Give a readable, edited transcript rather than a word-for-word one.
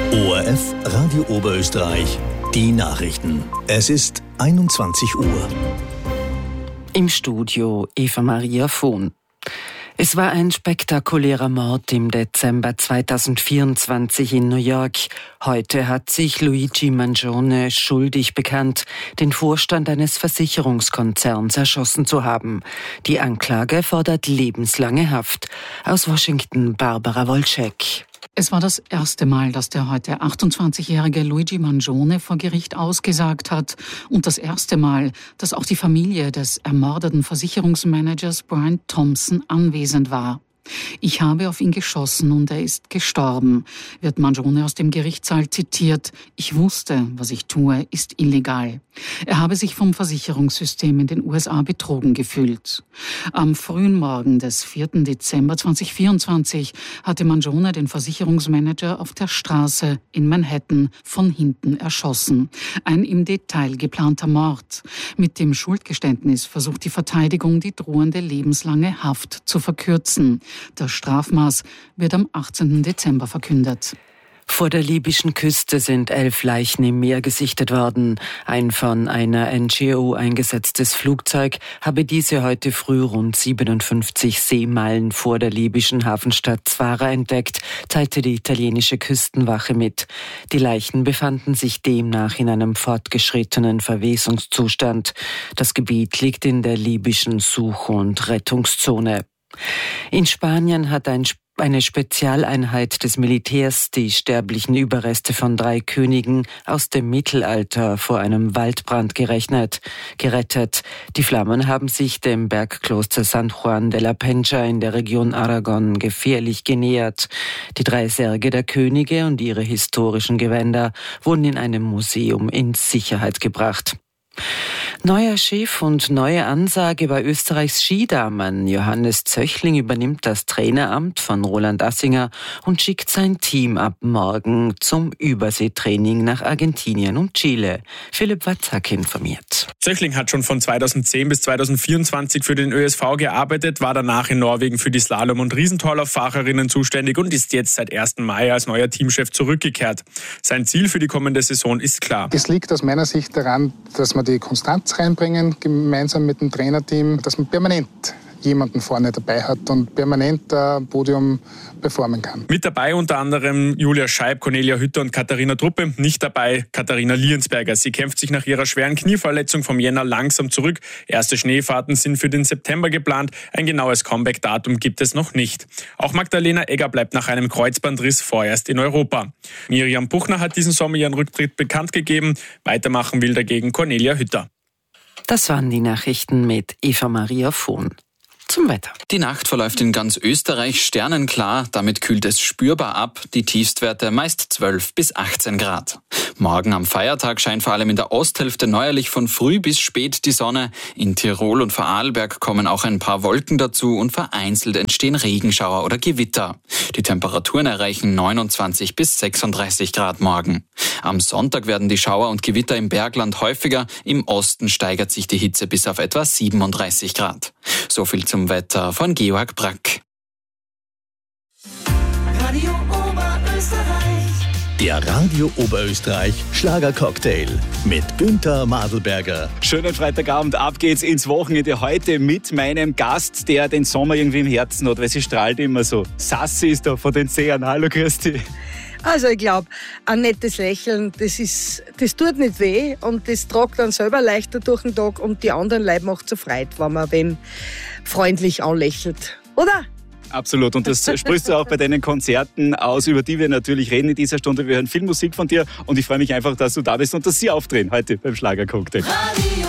ORF Radio Oberösterreich, die Nachrichten. Es ist 21 Uhr. Im Studio Eva Maria Vohn. Es war ein spektakulärer Mord im Dezember 2024 in New York. Heute hat sich Luigi Mangione schuldig bekannt, den Vorstand eines Versicherungskonzerns erschossen zu haben. Die Anklage fordert lebenslange Haft. Aus Washington Barbara Wolczek. Es war das erste Mal, dass der heute 28-jährige Luigi Mangione vor Gericht ausgesagt hat und das erste Mal, dass auch die Familie des ermordeten Versicherungsmanagers Brian Thompson anwesend war. Ich habe auf ihn geschossen und er ist gestorben, wird Mangione aus dem Gerichtssaal zitiert. Ich wusste, was ich tue, ist illegal. Er habe sich vom Versicherungssystem in den USA betrogen gefühlt. Am frühen Morgen des 4. Dezember 2024 hatte Mangione den Versicherungsmanager auf der Straße in Manhattan von hinten erschossen. Ein im Detail geplanter Mord. Mit dem Schuldgeständnis versucht die Verteidigung, die drohende lebenslange Haft zu verkürzen. Das Strafmaß wird am 18. Dezember verkündet. Vor der libyschen Küste sind 11 Leichen im Meer gesichtet worden. Ein von einer NGO eingesetztes Flugzeug habe diese heute früh rund 57 Seemeilen vor der libyschen Hafenstadt Zwara entdeckt, teilte die italienische Küstenwache mit. Die Leichen befanden sich demnach in einem fortgeschrittenen Verwesungszustand. Das Gebiet liegt in der libyschen Such- und Rettungszone. In Spanien hat eine Spezialeinheit des Militärs die sterblichen Überreste von 3 Königen aus dem Mittelalter vor einem Waldbrand gerettet. Die Flammen haben sich dem Bergkloster San Juan de la Pencha in der Region Aragon gefährlich genähert. Die 3 Särge der Könige und ihre historischen Gewänder wurden in einem Museum in Sicherheit gebracht. Neuer Chef und neue Ansage bei Österreichs Skidamen. Johannes Zöchling übernimmt das Traineramt von Roland Assinger und schickt sein Team ab morgen zum Überseetraining nach Argentinien und Chile. Philipp Watzak informiert. Zöchling hat schon von 2010 bis 2024 für den ÖSV gearbeitet, war danach in Norwegen für die Slalom- und Riesentorlauffahrerinnen zuständig und ist jetzt seit 1. Mai als neuer Teamchef zurückgekehrt. Sein Ziel für die kommende Saison ist klar. Es liegt aus meiner Sicht daran, dass wir die Konstanz reinbringen, gemeinsam mit dem Trainerteam, dass man permanent jemanden vorne dabei hat und permanent ein Podium performen kann. Mit dabei unter anderem Julia Scheib, Cornelia Hütter und Katharina Truppe. Nicht dabei Katharina Liensberger. Sie kämpft sich nach ihrer schweren Knieverletzung vom Jänner langsam zurück. Erste Schneefahrten sind für den September geplant. Ein genaues Comeback-Datum gibt es noch nicht. Auch Magdalena Egger bleibt nach einem Kreuzbandriss vorerst in Europa. Miriam Buchner hat diesen Sommer ihren Rücktritt bekannt gegeben. Weitermachen will dagegen Cornelia Hütter. Das waren die Nachrichten mit Eva Maria Vohn. Zum Wetter. Die Nacht verläuft in ganz Österreich sternenklar, damit kühlt es spürbar ab, die Tiefstwerte meist 12 bis 18 Grad. Morgen am Feiertag scheint vor allem in der Osthälfte neuerlich von früh bis spät die Sonne. In Tirol und Vorarlberg kommen auch ein paar Wolken dazu und vereinzelt entstehen Regenschauer oder Gewitter. Die Temperaturen erreichen 29 bis 36 Grad morgen. Am Sonntag werden die Schauer und Gewitter im Bergland häufiger, im Osten steigert sich die Hitze bis auf etwa 37 Grad. So viel zum Wetter von Georg Brack. Radio Oberösterreich. Der Radio Oberösterreich Schlagercocktail mit Günther Madelberger. Schönen Freitagabend, ab geht's ins Wochenende. Heute mit meinem Gast, der den Sommer irgendwie im Herzen hat, weil sie strahlt immer so. Sassi ist da von den Sehern. Hallo, Christi. Also ich glaube, ein nettes Lächeln, das tut nicht weh und das tragt dann selber leichter durch den Tag und die anderen Leute macht so Freude, wenn man wen freundlich anlächelt. Oder? Absolut. Und das sprichst du auch bei deinen Konzerten aus, über die wir natürlich reden in dieser Stunde. Wir hören viel Musik von dir und ich freue mich einfach, dass du da bist und dass Sie aufdrehen heute beim Schlagercocktail.